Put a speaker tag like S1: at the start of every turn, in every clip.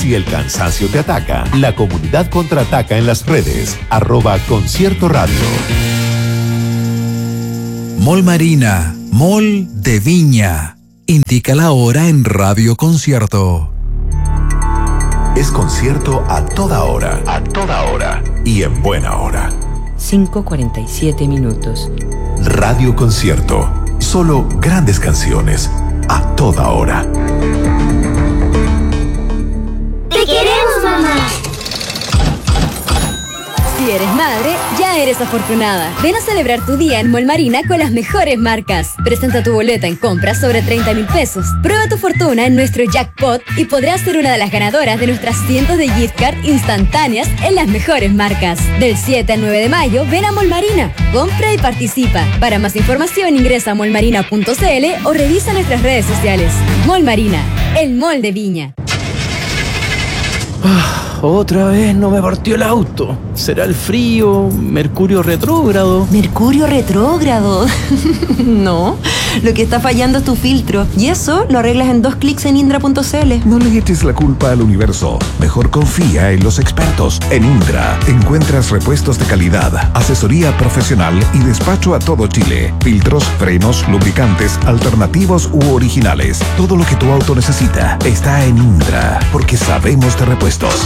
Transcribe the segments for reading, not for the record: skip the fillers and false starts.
S1: Si el cansancio te ataca, la comunidad contraataca en las redes. @Concierto Radio.
S2: Mall Marina, Mall de Viña. Indica la hora en Radio Concierto.
S1: Es concierto a toda hora. A toda hora. Y en buena hora.
S3: 5:47 minutos.
S1: Radio Concierto. Solo grandes canciones. A toda hora.
S4: ¡Te queremos, mamá!
S5: Si eres madre, ya eres afortunada. Ven a celebrar tu día en Mall Marina con las mejores marcas. Presenta tu boleta en compras sobre 30,000 pesos. Prueba tu fortuna en nuestro jackpot y podrás ser una de las ganadoras de nuestras cientos de gift card instantáneas en las mejores marcas. Del 7 al 9 de mayo, ven a Mall Marina. Compra y participa. Para más información ingresa a mallmarina.cl o revisa nuestras redes sociales. Mall Marina, el mall de Viña.
S6: Otra vez no me partió el auto. ¿Será el frío? ¿Mercurio retrógrado?
S3: ¿Mercurio retrógrado? No, lo que está fallando es tu filtro. Y eso lo arreglas en 2 clics en indra.cl.
S1: No le eches la culpa al universo. Mejor confía en los expertos. En Indra encuentras repuestos de calidad, asesoría profesional y despacho a todo Chile. Filtros, frenos, lubricantes, alternativos u originales. Todo lo que tu auto necesita está en Indra, porque sabemos de repuestos.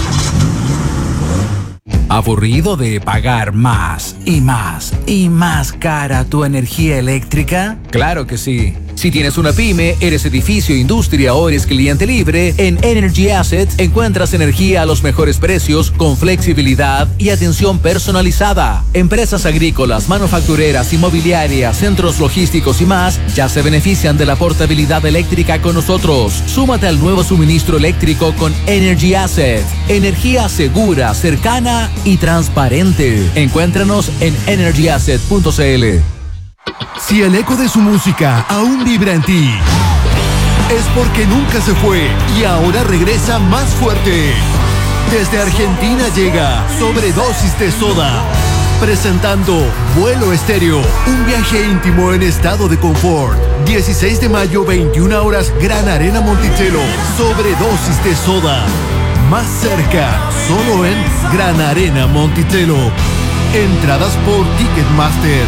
S2: ¿Aburrido de pagar más y más y más cara tu energía eléctrica? Claro que sí. Si tienes una pyme, eres edificio, industria o eres cliente libre, en Energy Asset encuentras energía a los mejores precios con flexibilidad y atención personalizada. Empresas agrícolas, manufactureras, inmobiliarias, centros logísticos y más ya se benefician de la portabilidad eléctrica con nosotros. Súmate al nuevo suministro eléctrico con Energy Asset. Energía segura, cercana y transparente. Encuéntranos en energyasset.cl.
S7: Si el eco de su música aún vibra en ti, es porque nunca se fue y ahora regresa más fuerte. Desde Argentina llega Sobredosis de Soda, presentando Vuelo Estéreo, un viaje íntimo en estado de confort. 16 de mayo, 21 horas, Gran Arena Monticello. Sobredosis de Soda, más cerca, solo en Gran Arena Monticello. Entradas por Ticketmaster.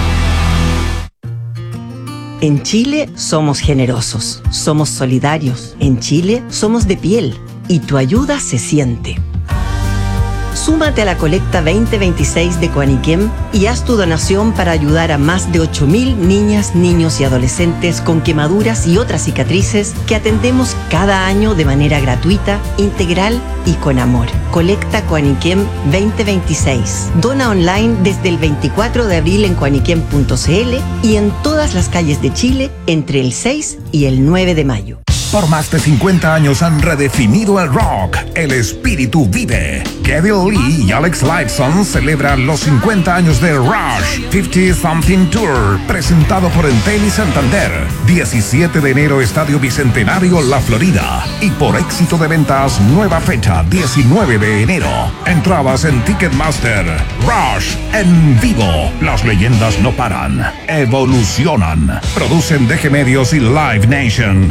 S3: En Chile somos generosos, somos solidarios. En Chile somos de piel y tu ayuda se siente. Súmate a la colecta 2026 de Coaniquem y haz tu donación para ayudar a más de 8.000 niñas, niños y adolescentes con quemaduras y otras cicatrices que atendemos cada año de manera gratuita, integral y con amor. Colecta Coaniquem 2026. Dona online desde el 24 de abril en coaniquem.cl y en todas las calles de Chile entre el 6 y el 9 de mayo.
S1: Por más de 50 años han redefinido el rock. El espíritu vive. Kevin Lee y Alex Lifeson celebran los 50 años de Rush 50 Something Tour, presentado por Entel y Santander. 17 de enero, Estadio Bicentenario, La Florida. Y por éxito de ventas, nueva fecha, 19 de enero. Entradas en Ticketmaster. Rush en vivo. Las leyendas no paran, evolucionan. Producen DG Medios y Live Nation.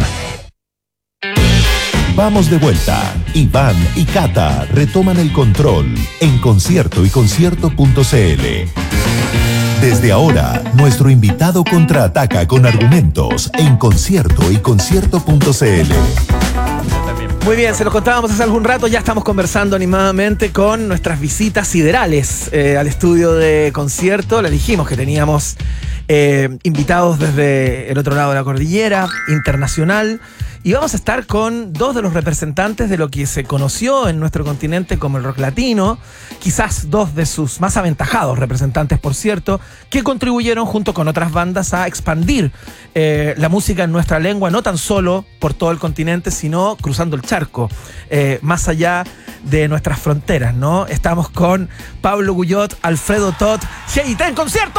S1: Vamos de vuelta. Iván y Cata retoman el control en Concierto y Concierto.cl. Desde ahora, nuestro invitado contraataca con argumentos en Concierto y Concierto.cl.
S6: Muy bien, se los contábamos hace algún rato, ya estamos conversando animadamente con nuestras visitas siderales al estudio de Concierto. Les dijimos que teníamos invitados desde el otro lado de la cordillera, internacional. Y vamos a estar con dos de los representantes de lo que se conoció en nuestro continente como el rock latino, quizás dos de sus más aventajados representantes, por cierto, que contribuyeron junto con otras bandas a expandir la música en nuestra lengua, no tan solo por todo el continente, sino cruzando el charco, más allá de nuestras fronteras, ¿no? Estamos con Pablo Guyot, Alfredo Tot, GIT en Concierto.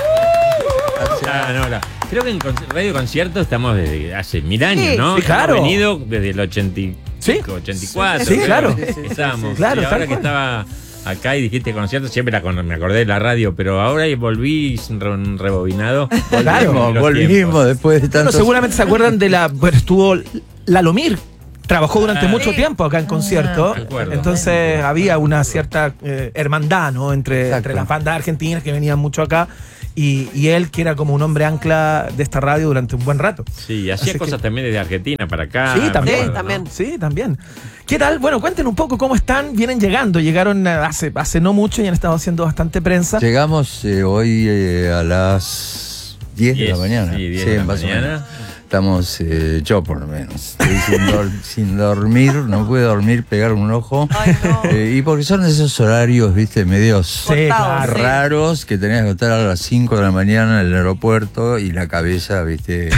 S8: Creo que en Radio Concierto estamos desde hace 1000 años, ¿no?
S6: Sí, claro.
S8: Hemos venido desde el 85, 84.
S6: Sí, claro.
S8: Estábamos.
S6: Claro,
S8: y ahora que estaba acá y dijiste Concierto, siempre me acordé de la radio, pero ahora volví rebobinado.
S9: Claro, volvimos después de tanto.
S6: Bueno, seguramente se acuerdan de estuvo Lalomir, trabajó durante mucho tiempo acá en concierto. Entonces había una cierta hermandad, ¿no? entre las bandas argentinas que venían mucho acá. Y él, que era como un hombre ancla de esta radio durante un buen rato.
S8: Sí, hacía cosas también desde Argentina para acá.
S6: Sí, también.
S9: Sí, también.
S6: Sí, también. ¿Qué tal? Bueno, cuenten un poco cómo están. Llegaron hace no mucho y han estado haciendo bastante prensa.
S10: Llegamos hoy a las 10 de la mañana.
S8: Sí, 10 de la mañana.
S10: Estamos, yo por lo menos, estoy sin dormir, no puedo dormir, pegar un ojo.
S9: Ay, no.
S10: Y porque son esos horarios, viste, medios raros, que tenés que estar a las 5 de la mañana en el aeropuerto y la cabeza, viste.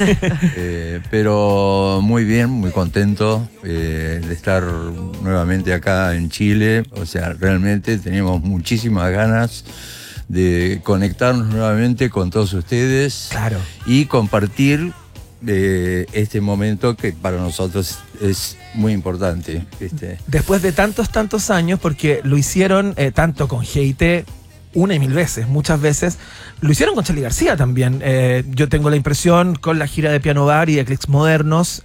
S10: Pero muy bien, muy contento de estar nuevamente acá en Chile. O sea, realmente teníamos muchísimas ganas de conectarnos nuevamente con todos ustedes.
S6: Claro.
S10: Y compartir este momento que para nosotros es muy importante, ¿viste?
S6: Después de tantos años, porque lo hicieron tanto con GIT una y mil veces, muchas veces, lo hicieron con Charly García también. Yo tengo la impresión con la gira de Piano Bar y Eclipse Modernos,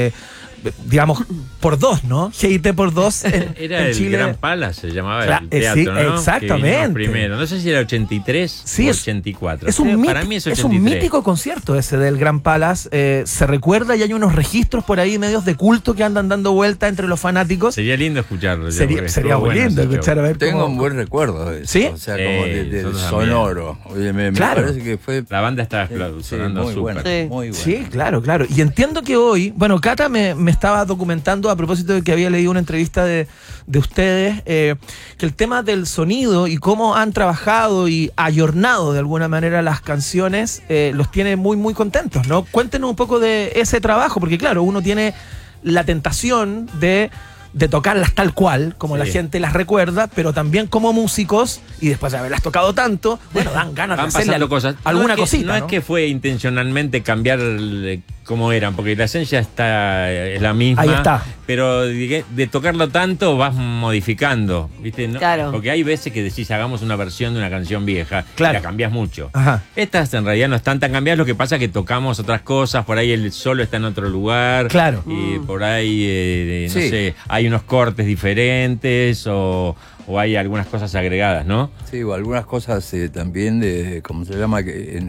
S6: digamos, por dos, ¿no? GIT por dos
S8: era
S6: en
S8: el
S6: Chile.
S8: Gran Palace, se llamaba el
S6: Sí,
S8: teatro, ¿no?
S6: exactamente.
S8: Primero. No sé si era 83
S6: sí,
S8: o 84.
S6: Es un,
S8: para mí es 83.
S6: Es un mítico concierto ese del Gran Palace. Se recuerda y hay unos registros por ahí, medios de culto que andan dando vuelta entre los fanáticos.
S8: Sería lindo escucharlo.
S6: Sería muy lindo escuchar, a ver.
S10: Tengo un buen recuerdo de eso.
S6: ¿Sí?
S10: O sea, como de sonoro. Oye, me parece que fue...
S8: La banda estaba sonando
S10: muy
S8: súper.
S10: buena, muy buena.
S6: Sí, claro. Y entiendo que hoy, bueno, Cata me estaba documentando a propósito de que había leído una entrevista de ustedes, que el tema del sonido y cómo han trabajado y ayornado de alguna manera las canciones los tiene muy, muy contentos, ¿no? Cuéntenos un poco de ese trabajo, porque claro, uno tiene la tentación de tocarlas tal cual, como la gente las recuerda, pero también como músicos, y después de haberlas tocado tanto, bueno, dan ganas de hacerle
S8: cosas.
S6: alguna cosita.
S8: No es que fue intencionalmente cambiar como eran, porque la esencia es la misma.
S6: Ahí está.
S8: Pero de tocarlo tanto vas modificando, ¿viste? ¿No?
S9: Claro.
S8: Porque hay veces que decís, hagamos una versión de una canción vieja,
S6: claro,
S8: la cambiás mucho.
S6: Ajá.
S8: Estas en realidad no están tan cambiadas, lo que pasa es que tocamos otras cosas, por ahí el solo está en otro lugar.
S6: Claro.
S8: Y por ahí, no sé, hay unos cortes diferentes o hay algunas cosas agregadas, ¿no?
S10: Sí, o algunas cosas también de, ¿cómo se llama?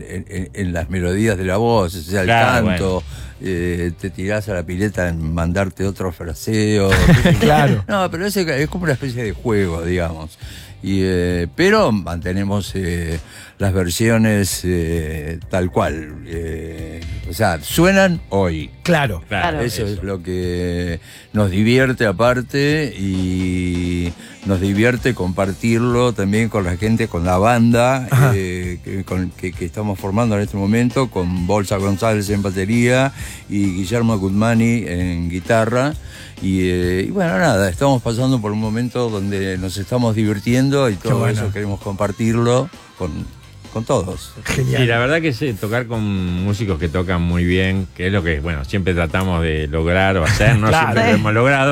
S10: En las melodías de la voz, o sea, el canto, te tirás a la pileta en mandarte otro fraseo.
S6: Claro.
S10: No, pero es como una especie de juego, digamos. Pero mantenemos las versiones tal cual. O sea, suenan hoy.
S6: Claro.
S10: Eso es lo que nos divierte aparte y nos divierte compartirlo también con la gente, con la banda que estamos formando en este momento, con Bolsa González en batería y Guillermo Gutmani en guitarra. Y bueno, nada, estamos pasando por un momento donde nos estamos divirtiendo y todo eso queremos compartirlo con todos.
S6: Genial.
S8: Y la verdad que tocar con músicos que tocan muy bien, que es lo que, bueno, siempre tratamos de lograr o hacer, no siempre lo hemos logrado,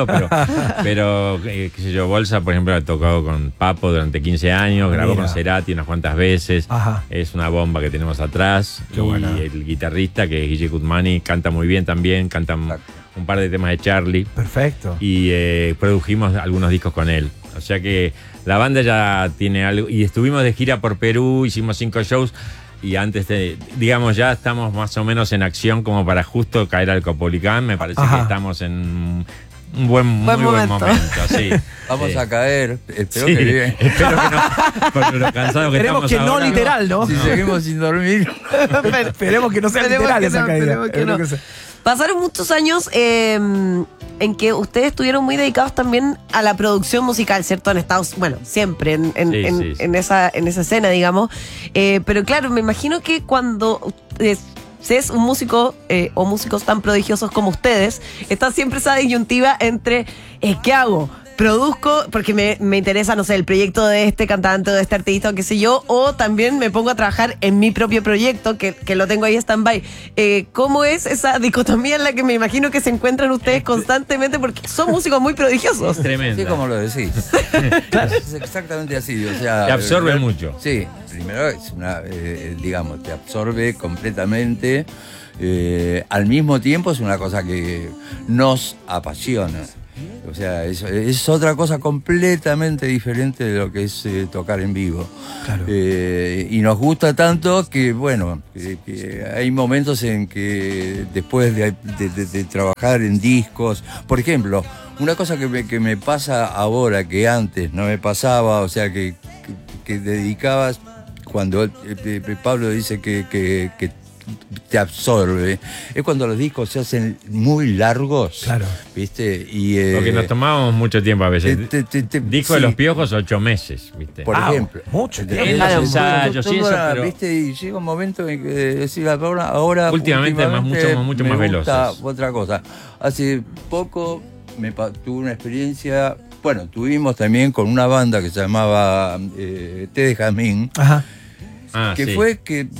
S8: pero qué sé yo, Bolsa, por ejemplo, ha tocado con Papo durante 15 años, grabó con Cerati unas cuantas veces.
S6: Ajá.
S8: Es una bomba que tenemos atrás.
S6: Qué buena.
S8: El guitarrista, que es Guille Gutmani, canta muy bien también, canta un par de temas de Charly.
S6: Perfecto.
S8: Y produjimos algunos discos con él. O sea que la banda ya tiene algo. Y estuvimos de gira por Perú, hicimos 5 shows. Y antes digamos, ya estamos más o menos en acción como para justo caer al Copolicán. Me parece que estamos en un muy buen momento. Sí.
S10: Vamos a caer, espero que bien.
S8: Espero que no, porque lo cansado que
S6: esperemos
S8: estamos
S6: que
S8: ahora,
S6: no literal, ¿no?
S10: Si seguimos sin dormir.
S6: Esperemos que no sea literal esa caída.
S9: Pasaron muchos años en que ustedes estuvieron muy dedicados también a la producción musical, ¿cierto? Han estado, bueno, siempre en esa escena, digamos. Pero claro, me imagino que cuando es un músico o músicos tan prodigiosos como ustedes, está siempre esa disyuntiva entre ¿qué hago? Produzco porque me interesa, no sé, el proyecto de este cantante o de este artista o qué sé yo, o también me pongo a trabajar en mi propio proyecto que lo tengo ahí stand-by. ¿Cómo es esa dicotomía en la que me imagino que se encuentran ustedes constantemente? Porque son músicos muy prodigiosos.
S8: Es tremendo.
S10: Sí, como lo decís. Claro. Es exactamente así. O sea,
S8: te absorbe mucho.
S10: Sí, primero es digamos, te absorbe completamente. al mismo tiempo es una cosa que nos apasiona. O sea, es otra cosa completamente diferente de lo que es tocar en vivo.
S6: Claro.
S10: Y nos gusta tanto que, bueno, que hay momentos en que después de trabajar en discos, por ejemplo, una cosa que me pasa ahora que antes no me pasaba, o sea, que dedicabas, cuando Pablo dice que te absorbe, es cuando los discos se hacen muy largos,
S6: claro,
S10: ¿viste?
S8: Porque nos tomábamos mucho tiempo a veces. Disco de Los Piojos, 8 meses, ¿viste?
S10: Por ejemplo.
S6: Mucho tiempo.
S8: En los ensayos y eso, pero...
S10: ¿viste? Y llega un momento en que decir, ahora
S8: últimamente mucho más veloces.
S10: Otra cosa. Hace poco tuve una experiencia, bueno, tuvimos también con una banda que se llamaba Té de Jazmín, que fue que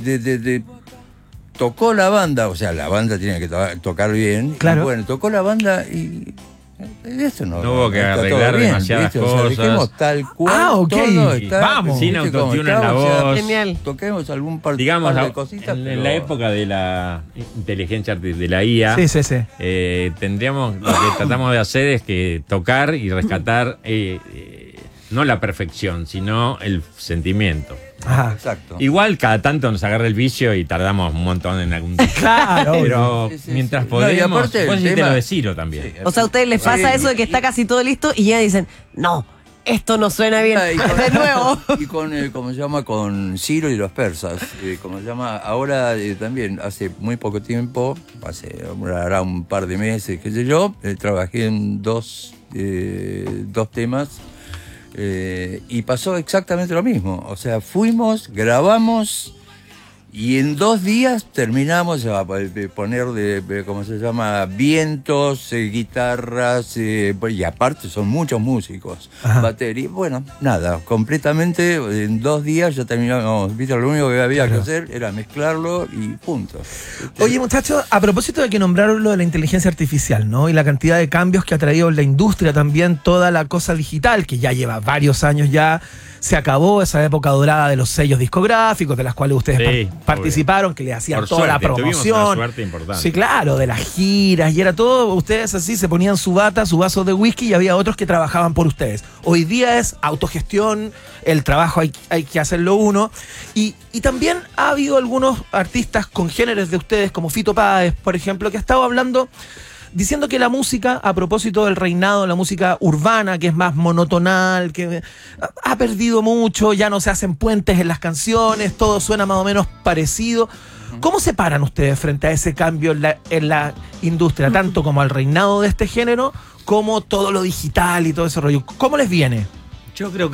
S10: tocó la banda, o sea, la banda tiene que tocar bien.
S6: Claro.
S10: Y bueno, tocó la banda y eso no
S8: hubo que arreglar demasiadas cosas.
S10: O sea, dijimos tal cual.
S6: Ok.
S10: Todo está,
S6: Vamos.
S8: Sin autotune en la voz.
S9: Genial.
S10: Toquemos algún par
S8: Digamos,
S10: de cositas.
S8: en la época de la inteligencia de la IA, tendríamos, lo que tratamos de hacer es que tocar y rescatar no la perfección, sino el sentimiento.
S6: Ajá.
S10: Exacto.
S8: Igual cada tanto nos agarra el vicio y tardamos un montón en algún disco.
S6: Claro.
S8: Pero mientras podemos,
S10: aparte
S8: vos
S10: el
S8: lo de Ciro también.
S10: Sí,
S9: O sea, a ustedes les pasa eso de que está casi todo listo y ya dicen, no, esto no suena bien. De nuevo.
S10: Y con, ¿cómo se llama? Con Ciro y los persas. ¿Cómo se llama? Ahora también, hace muy poco tiempo, hará un par de meses, qué sé yo, trabajé en dos temas. Y pasó exactamente lo mismo. O sea, fuimos, grabamos y en 2 días terminamos a poner ¿cómo se llama? Vientos, guitarras, y aparte son muchos músicos, batería. Bueno, nada, completamente en 2 días ya terminamos. ¿Viste? Lo único que había que hacer era mezclarlo y punto.
S6: Oye, muchachos, a propósito de que nombraron lo de la inteligencia artificial, ¿no? Y la cantidad de cambios que ha traído la industria también, toda la cosa digital, que ya lleva varios años ya. Se acabó esa época dorada de los sellos discográficos, de las cuales ustedes participaron, que le hacían toda la promoción.
S8: Una suerte importante.
S6: Sí, claro, de las giras, y era todo, ustedes así se ponían su bata, su vaso de whisky, y había otros que trabajaban por ustedes. Hoy día es autogestión, el trabajo hay que hacerlo uno, y también ha habido algunos artistas congéneres de ustedes, como Fito Páez, por ejemplo, que ha estado hablando, diciendo que la música, a propósito del reinado, la música urbana, que es más monotonal, que ha perdido mucho, ya no se hacen puentes en las canciones, todo suena más o menos parecido. ¿Cómo se paran ustedes frente a ese cambio en la industria, tanto como al reinado de este género, como todo lo digital y todo ese rollo? ¿Cómo les viene?
S8: Yo creo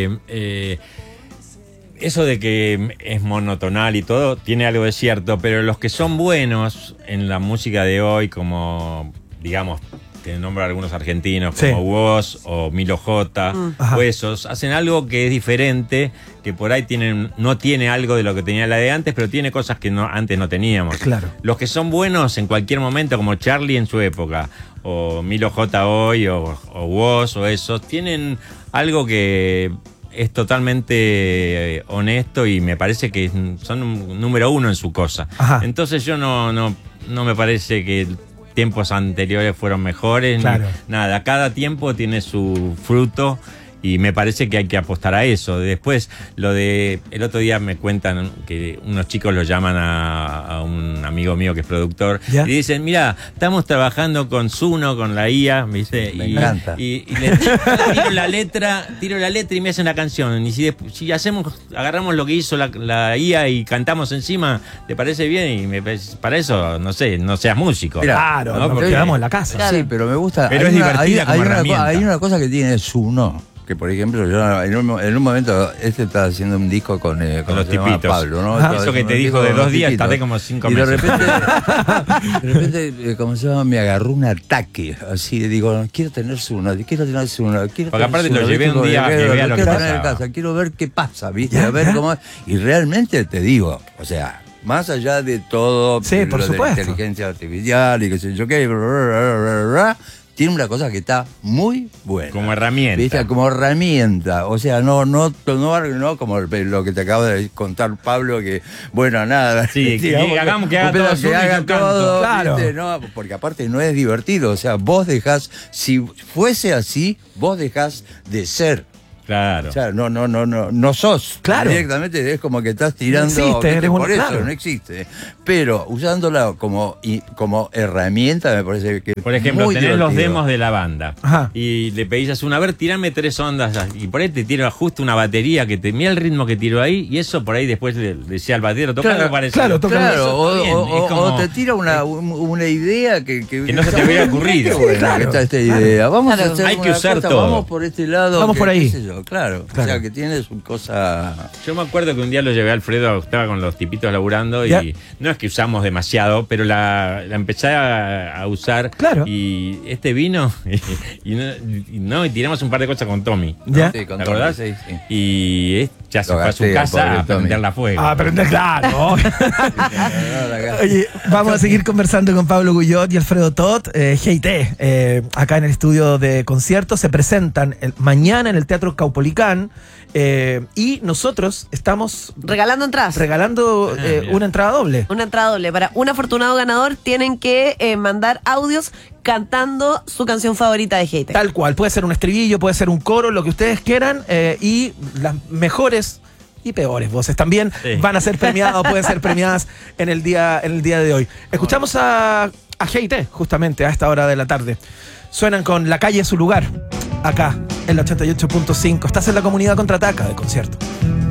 S8: que eso de que es monotonal y todo tiene algo de cierto, pero los que son buenos en la música de hoy, como, digamos, te nombro algunos argentinos, como Woz o Milo J, o esos, hacen algo que es diferente, que por ahí no tiene algo de lo que tenía la de antes, pero tiene cosas que antes no teníamos.
S6: Claro.
S8: Los que son buenos en cualquier momento, como Charlie en su época, o Milo J hoy, o Woz, o esos, tienen algo que es totalmente honesto y me parece que son un número 1 en su cosa. Entonces yo no me parece que tiempos anteriores fueron mejores.
S6: Claro.
S8: Nada, cada tiempo tiene su fruto y me parece que hay que apostar a eso. Después, el otro día me cuentan que unos chicos lo llaman a un amigo mío que es productor, y dicen, mira, estamos trabajando con Zuno, con la IA, ¿viste?
S10: Me encanta.
S8: Y le tiro la letra y me hacen la canción. Y si agarramos lo que hizo la IA y cantamos encima, ¿te parece bien? Y para eso, no sé, no seas músico.
S6: Claro,
S8: ¿no?
S6: porque quedamos en la casa.
S10: Sí, pero me gusta.
S8: Pero es divertida como herramienta.
S10: Hay una cosa que tiene Zuno. Que por ejemplo, yo en un momento, está haciendo un disco con
S8: los tipitos.
S10: Pablo, ¿no?
S8: Eso que te dijo de 2 días, tardé como 5 meses.
S10: De repente, ¿cómo se llama? Me agarró un ataque. Así, digo, quiero tener Zuno.
S8: Porque aparte lo llevé un día a que vea lo que pasaba.
S10: Quiero ver qué pasa, ¿viste? A ver cómo. Y realmente te digo, o sea, más allá de todo,
S6: sí, por supuesto,
S10: de la inteligencia artificial y qué sé yo qué, tiene una cosa que está muy buena.
S8: Como herramienta.
S10: ¿Viste? Como herramienta. O sea, no como lo que te acabo de contar, Pablo, que, bueno, nada.
S8: Sí,
S10: digamos,
S8: que hagamos que haga todo.
S10: Que haga todo,
S6: claro.
S10: ¿viste? No, porque aparte no es divertido. O sea, vos dejás, si fuese así, vos dejás de ser.
S8: Claro.
S10: O sea, no sos.
S6: Claro.
S10: Directamente es como que estás tirando.
S6: No existe, eres
S10: por eso,
S6: claro.
S10: no existe. Pero usándola como herramienta me parece que.
S8: Por ejemplo,
S10: muy
S8: tenés los
S10: divertido.
S8: demos de la banda.
S6: Ajá.
S8: Y le pedís a a ver, tirame 3 ondas. Y por ahí te tira justo una batería que te mira el ritmo que tiró ahí. Y eso por ahí después le decía al batero, toca algo parecido.
S6: Claro, toca
S10: Claro,
S8: eso.
S10: o te tira una idea que
S8: no se te hubiera ocurrido.
S10: Qué buena
S6: Claro.
S10: que está esta idea. Vamos a hacer
S8: Hay que
S10: una
S8: usar
S10: cosa,
S8: todo.
S10: Vamos por este lado.
S6: Vamos por ahí.
S10: qué sé yo, claro. O sea, que tiene su cosa.
S8: Yo me acuerdo que un día lo llevé a Alfredo, estaba con los tipitos laburando y
S6: Ya.
S8: no es que usamos demasiado, pero la empecé a usar.
S6: Claro.
S8: Y este vino y tiramos un par de cosas con Tommy.
S6: Ya.
S10: Sí, con
S8: ¿Te
S10: Tommy,
S8: acordás?
S10: sí.
S8: Y ya se
S10: Lo
S8: fue a su
S10: gasté,
S8: casa
S10: pobre
S8: a
S10: Tommy.
S8: prenderla a fuego.
S6: Ah, aprender, claro. Oye, vamos a seguir conversando con Pablo Guyot y Alfredo Tot. GT, acá en el estudio de conciertos, se presentan mañana en el Teatro Caupolicán y nosotros estamos
S9: Regalando entradas.
S6: regalando
S8: mira.
S6: una entrada doble.
S9: Una entrada doble. Para un afortunado ganador tienen que mandar audios cantando su canción favorita de Hater.
S6: Tal cual, puede ser un estribillo, puede ser un coro, lo que ustedes quieran, y las mejores y peores voces también
S8: Sí.
S6: van a ser premiadas o pueden ser premiadas en el día de hoy. Escuchamos a GT justamente a esta hora de la tarde. Suenan con La Calle es su lugar, acá en la 88.5. Estás en la comunidad Contraataca de concierto.